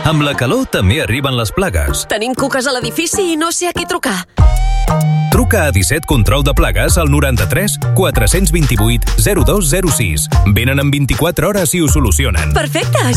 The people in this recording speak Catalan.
Amb la calor també arriben les plagues. Tenim cuques a l'edifici i no sé a qui trucar. Truca a 17 Control de Plagues al 93 428 0206. Venen en 24 hores i ho solucionen. Perfecte!